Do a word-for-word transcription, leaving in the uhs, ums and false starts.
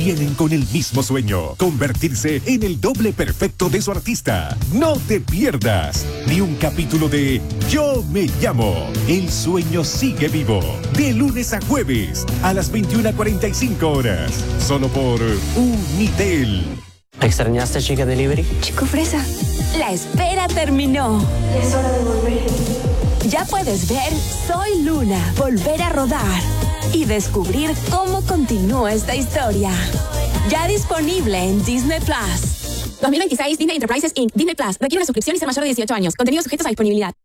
vienen con el mismo sueño, convertirse en el doble perfecto de su artista. No te pierdas ni un capítulo de Yo Me Llamo. El sueño sigue vivo. De lunes a jueves a las veintiuna cuarenta y cinco horas. Solo por Unitel. ¿Extrañaste Chica Delivery? Chico Fresa, la espera terminó. Es hora de volver. Ya puedes ver Soy Luna, volver a rodar y descubrir cómo continúa esta historia. Ya disponible en Disney Plus. dos mil veintiséis Disney Enterprises incorporated. Disney Plus requiere una suscripción y ser mayor de dieciocho años. Contenidos sujetos a disponibilidad.